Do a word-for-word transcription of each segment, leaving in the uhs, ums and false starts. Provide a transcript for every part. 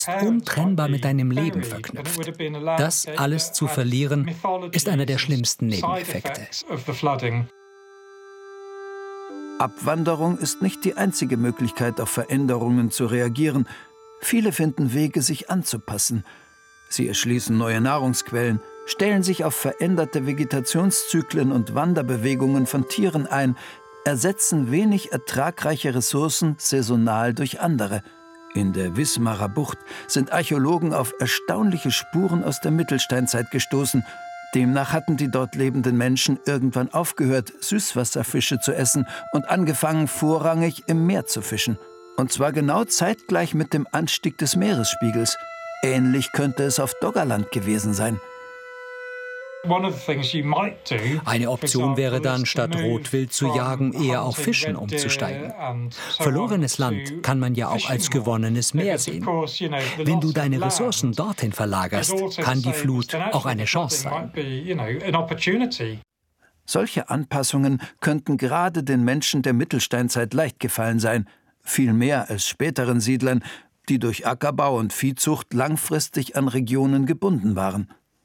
untrennbar mit deinem Leben verknüpft. Das alles zu verlieren, ist einer der schlimmsten Nebeneffekte. Abwanderung ist nicht die einzige Möglichkeit, auf Veränderungen zu reagieren. Viele finden Wege, sich anzupassen. Sie erschließen neue Nahrungsquellen, stellen sich auf veränderte Vegetationszyklen und Wanderbewegungen von Tieren ein, ersetzen wenig ertragreiche Ressourcen saisonal durch andere. In der Wismarer Bucht sind Archäologen auf erstaunliche Spuren aus der Mittelsteinzeit gestoßen. Demnach hatten die dort lebenden Menschen irgendwann aufgehört, Süßwasserfische zu essen und angefangen, vorrangig im Meer zu fischen. Und zwar genau zeitgleich mit dem Anstieg des Meeresspiegels. Ähnlich könnte es auf Doggerland gewesen sein. Eine Option wäre dann, statt Rotwild zu jagen, eher auf Fischen umzusteigen. Verlorenes Land kann man ja auch als gewonnenes Meer sehen. Wenn du deine Ressourcen dorthin verlagerst, kann die Flut auch eine Chance sein. Solche Anpassungen könnten gerade den Menschen der Mittelsteinzeit leicht gefallen sein, viel mehr als späteren Siedlern, die durch Ackerbau und Viehzucht langfristig an Regionen gebunden waren.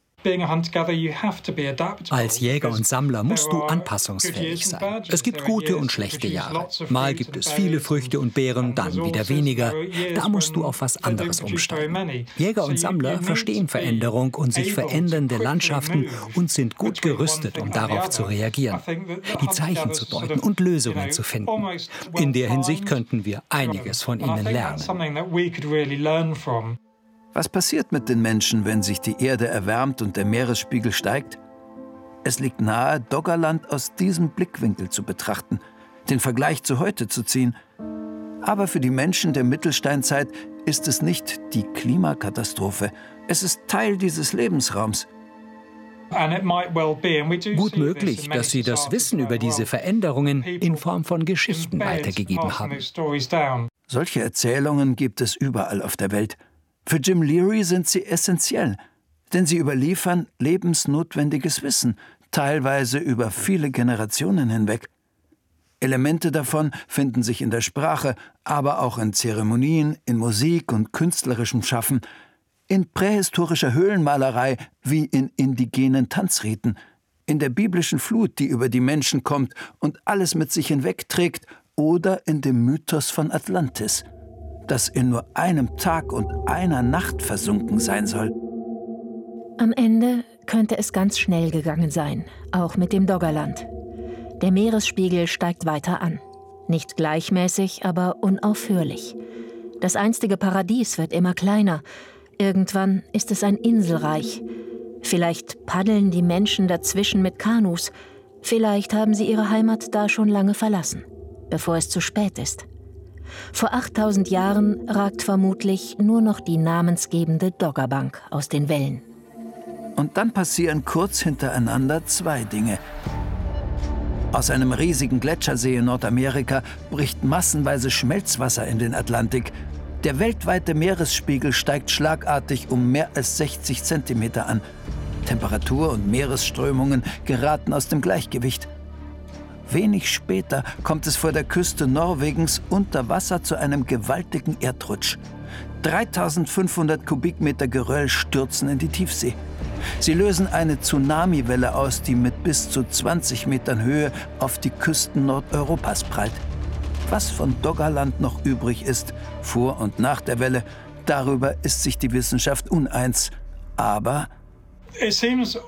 Als Jäger und Sammler musst du anpassungsfähig sein. Es gibt gute und schlechte Jahre. Mal gibt es viele Früchte und Beeren, dann wieder weniger. Da musst du auf was anderes umsteigen. Jäger und Sammler verstehen Veränderung und sich verändernde Landschaften und sind gut gerüstet, um darauf zu reagieren, die Zeichen zu deuten und Lösungen zu finden. In der Hinsicht könnten wir einiges von ihnen lernen. Was passiert mit den Menschen, wenn sich die Erde erwärmt und der Meeresspiegel steigt? Es liegt nahe, Doggerland aus diesem Blickwinkel zu betrachten, den Vergleich zu heute zu ziehen. Aber für die Menschen der Mittelsteinzeit ist es nicht die Klimakatastrophe. Es ist Teil dieses Lebensraums. Gut möglich, dass sie das Wissen über diese Veränderungen in Form von Geschichten weitergegeben haben. Solche Erzählungen gibt es überall auf der Welt. Für Jim Leary sind sie essentiell, denn sie überliefern lebensnotwendiges Wissen, teilweise über viele Generationen hinweg. Elemente davon finden sich in der Sprache, aber auch in Zeremonien, in Musik und künstlerischem Schaffen, in prähistorischer Höhlenmalerei wie in indigenen Tanzriten, in der biblischen Flut, die über die Menschen kommt und alles mit sich hinwegträgt, oder in dem Mythos von Atlantis, das in nur einem Tag und einer Nacht versunken sein soll. Am Ende könnte es ganz schnell gegangen sein, auch mit dem Doggerland. Der Meeresspiegel steigt weiter an. Nicht gleichmäßig, aber unaufhörlich. Das einstige Paradies wird immer kleiner. Irgendwann ist es ein Inselreich. Vielleicht paddeln die Menschen dazwischen mit Kanus. Vielleicht haben sie ihre Heimat da schon lange verlassen, bevor es zu spät ist. Vor achttausend Jahren ragt vermutlich nur noch die namensgebende Doggerbank aus den Wellen. Und dann passieren kurz hintereinander zwei Dinge. Aus einem riesigen Gletschersee in Nordamerika bricht massenweise Schmelzwasser in den Atlantik. Der weltweite Meeresspiegel steigt schlagartig um mehr als sechzig Zentimeter an. Temperatur und Meeresströmungen geraten aus dem Gleichgewicht. Wenig später kommt es vor der Küste Norwegens unter Wasser zu einem gewaltigen Erdrutsch. dreitausendfünfhundert Kubikmeter Geröll stürzen in die Tiefsee. Sie lösen eine Tsunamiwelle aus, die mit bis zu zwanzig Metern Höhe auf die Küsten Nordeuropas prallt. Was von Doggerland noch übrig ist, vor und nach der Welle, darüber ist sich die Wissenschaft uneins. Aber es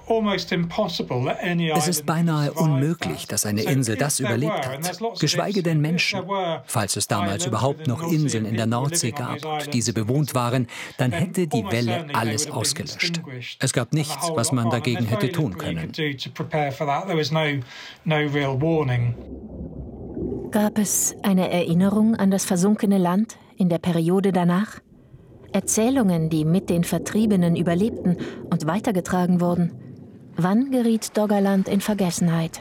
ist beinahe unmöglich, dass eine Insel das überlebt hat, geschweige denn Menschen. Falls es damals überhaupt noch Inseln in der Nordsee gab und diese bewohnt waren, dann hätte die Welle alles ausgelöscht. Es gab nichts, was man dagegen hätte tun können. Gab es eine Erinnerung an das versunkene Land in der Periode danach? Erzählungen, die mit den Vertriebenen überlebten und weitergetragen wurden. Wann geriet Doggerland in Vergessenheit?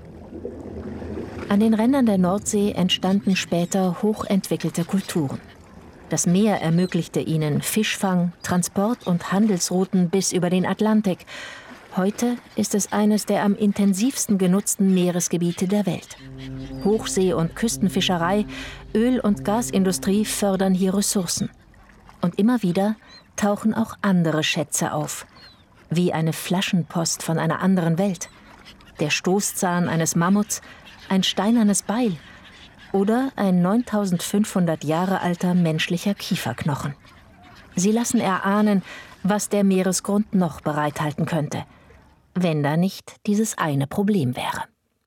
An den Rändern der Nordsee entstanden später hochentwickelte Kulturen. Das Meer ermöglichte ihnen Fischfang, Transport und Handelsrouten bis über den Atlantik. Heute ist es eines der am intensivsten genutzten Meeresgebiete der Welt. Hochsee- und Küstenfischerei, Öl- und Gasindustrie fördern hier Ressourcen. Und immer wieder tauchen auch andere Schätze auf, wie eine Flaschenpost von einer anderen Welt, der Stoßzahn eines Mammuts, ein steinernes Beil oder ein neuntausendfünfhundert Jahre alter menschlicher Kieferknochen. Sie lassen erahnen, was der Meeresgrund noch bereithalten könnte, wenn da nicht dieses eine Problem wäre.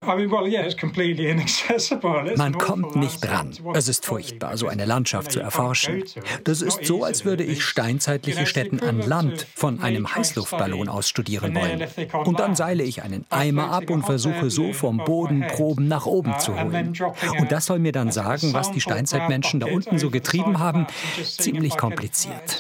Man kommt nicht dran. Es ist furchtbar, so eine Landschaft zu erforschen. Das ist so, als würde ich steinzeitliche Stätten an Land von einem Heißluftballon aus studieren wollen. Und dann seile ich einen Eimer ab und versuche so vom Boden Proben nach oben zu holen. Und das soll mir dann sagen, was die Steinzeitmenschen da unten so getrieben haben. Ziemlich kompliziert.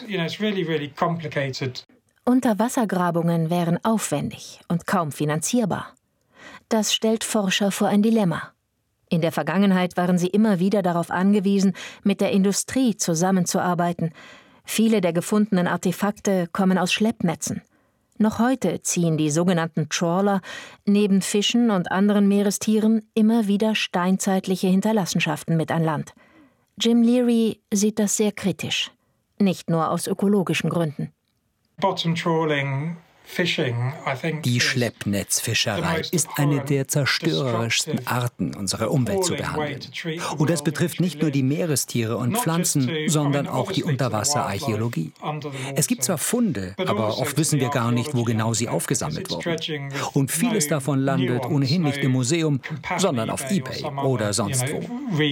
Unterwassergrabungen wären aufwendig und kaum finanzierbar. Das stellt Forscher vor ein Dilemma. In der Vergangenheit waren sie immer wieder darauf angewiesen, mit der Industrie zusammenzuarbeiten. Viele der gefundenen Artefakte kommen aus Schleppnetzen. Noch heute ziehen die sogenannten Trawler neben Fischen und anderen Meerestieren immer wieder steinzeitliche Hinterlassenschaften mit an Land. Jim Leary sieht das sehr kritisch, nicht nur aus ökologischen Gründen. Bottom trawling. Die Schleppnetzfischerei ist eine der zerstörerischsten Arten, unsere Umwelt zu behandeln. Und das betrifft nicht nur die Meerestiere und Pflanzen, sondern auch die Unterwasserarchäologie. Es gibt zwar Funde, aber oft wissen wir gar nicht, wo genau sie aufgesammelt wurden. Und vieles davon landet ohnehin nicht im Museum, sondern auf eBay oder sonst wo.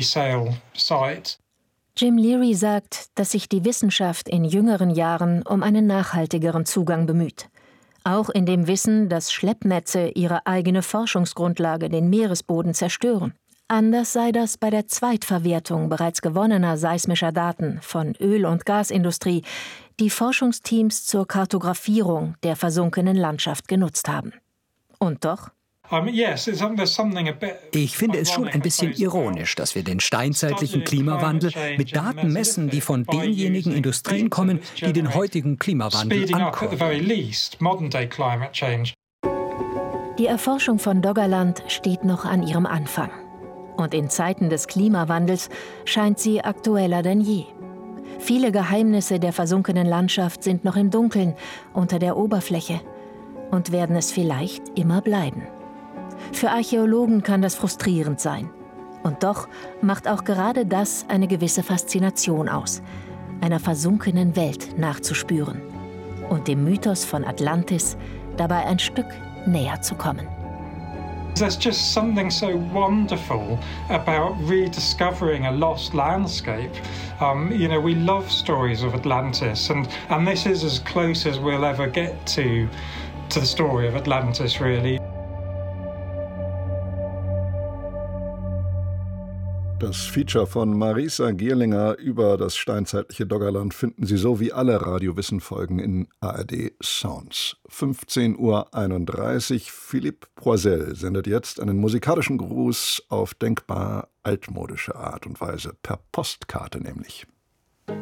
Jim Leary sagt, dass sich die Wissenschaft in jüngeren Jahren um einen nachhaltigeren Zugang bemüht. Auch in dem Wissen, dass Schleppnetze ihre eigene Forschungsgrundlage, den Meeresboden, zerstören. Anders sei das bei der Zweitverwertung bereits gewonnener seismischer Daten von Öl- und Gasindustrie, die Forschungsteams zur Kartografierung der versunkenen Landschaft genutzt haben. Und doch? Ich finde es schon ein bisschen ironisch, dass wir den steinzeitlichen Klimawandel mit Daten messen, die von denjenigen Industrien kommen, die den heutigen Klimawandel ankurbeln. Die Erforschung von Doggerland steht noch an ihrem Anfang. Und in Zeiten des Klimawandels scheint sie aktueller denn je. Viele Geheimnisse der versunkenen Landschaft sind noch im Dunkeln unter der Oberfläche und werden es vielleicht immer bleiben. Für Archäologen kann das frustrierend sein. Und doch macht auch gerade das eine gewisse Faszination aus, einer versunkenen Welt nachzuspüren und dem Mythos von Atlantis dabei ein Stück näher zu kommen. There's just something so wonderful about rediscovering a lost landscape. Um, you know, we love stories of Atlantis, and, and this is as close as we'll ever get to, to the story of Atlantis, really. Das Feature von Marisa Gierlinger über das steinzeitliche Doggerland finden Sie so wie alle Radiowissen-Folgen in A R D Sounds. fünfzehn Uhr einunddreißig. Philippe Poisel sendet jetzt einen musikalischen Gruß auf denkbar altmodische Art und Weise, per Postkarte nämlich.